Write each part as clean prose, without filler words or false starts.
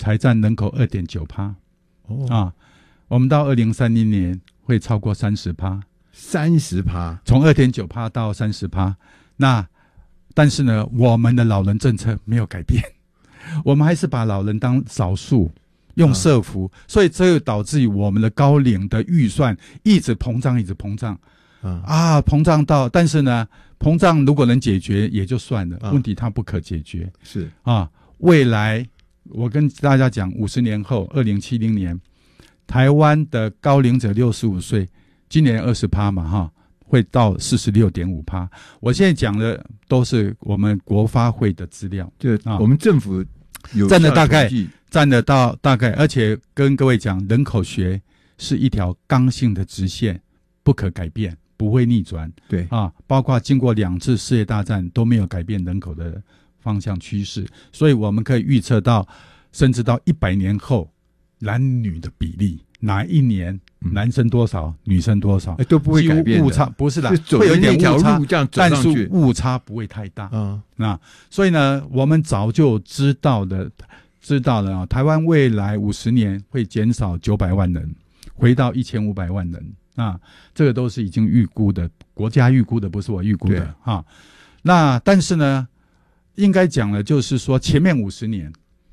才占人口 2.9%。我们到2030年会超过 30%， 从 2.9% 到 30%。但是呢，我们的老人政策没有改变，我们还是把老人当少数，用社福，所以这就导致于我们的高龄的预算一直膨胀，膨胀到，但是呢，膨胀如果能解决也就算了，问题它不可解决。 是未来我跟大家讲，50年后，2070年，台湾的高龄者65岁，今年20%嘛，会到 46.5%。我现在讲的都是我们国发会的资料， 就我们政府有占的到大概，而且跟各位讲，人口学是一条刚性的直线，不可改变，不会逆转。 对包括经过2次世界大战都没有改变人口的方向趋势，所以我们可以预测到，甚至到100年后，男女的比例，哪一年男生多少，女生多少， 都不会改变的， 误差不是的， 会有一点误差， 但是误差不会太大。所以呢，我们早就知道了台湾未来50年会减少900万人，回到1500万人。这个都是已经预估的，国家预估的，不是我预估的但是呢，应该讲的就是说，前面50年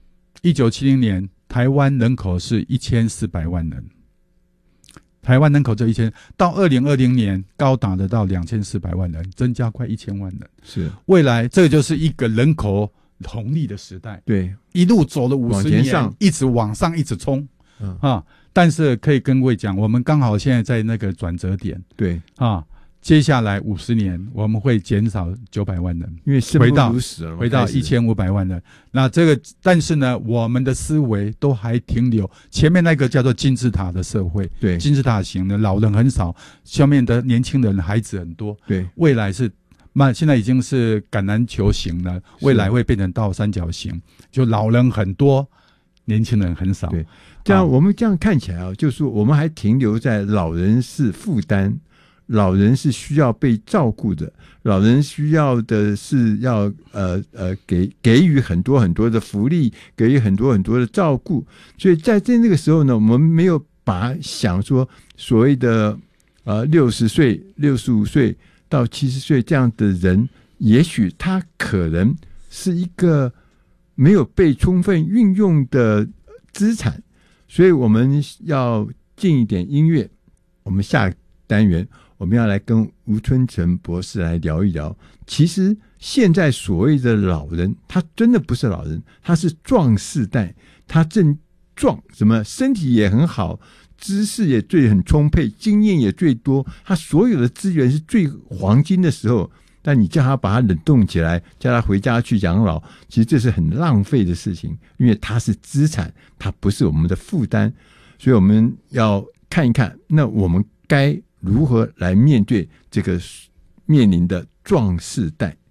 ，1970年台湾人口是1400万人，台湾人口就1000，到2020年高达得到2400万人，增加快1000万人。 是未来这个就是一个人口红利的时代， 对， 一路走了50年，一直往上，一直冲但是可以跟各位讲，我们刚好现在在那个转折点， 对接下来50年我们会减少900万人， 因为生不如死了， 回到1500万人。那这个，但是呢，我们的思维都还停留前面那个叫做金字塔的社会， 对， 金字塔型的，老人很少，下面的年轻人孩子很多， 对， 未来是现在已经是橄榄球型了，未来会变成倒三角形，就老人很多，年轻人很少。 对，这样我们这样看起来就是我们还停留在老人是负担，老人是需要被照顾的，老人需要的是要给予很多很多的福利，给予很多很多的照顾。所以在那个时候呢，我们没有想说所谓的60岁、65岁到70岁这样的人，也许他可能是一个没有被充分运用的资产。所以我们要进一点音乐，我们下单元我们要来跟吴春成博士来聊一聊，其实现在所谓的老人，他真的不是老人，他是壮世代，他正壮，什么身体也很好，知识也很充沛，经验也最多，他所有的资源是最黄金的时候，但你叫他把他冷冻起来，叫他回家去养老，其实这是很浪费的事情，因为它是资产，它不是我们的负担。所以我们要看一看，那我们该如何来面对这个面临的壮世代。